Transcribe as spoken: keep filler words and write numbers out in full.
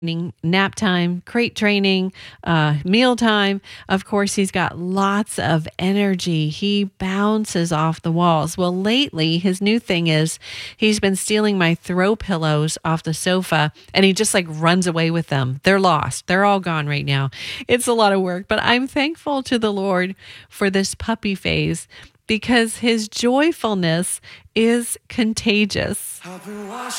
nap time, crate training, uh, meal time. Of course, he's got lots of energy. He bounces off the walls. Well, lately, his new thing is he's been stealing my throw pillows off the sofa and he just like runs away with them. They're lost. They're all gone right now. It's a lot of work, but I'm thankful to the Lord for this puppy phase because his joyfulness is contagious.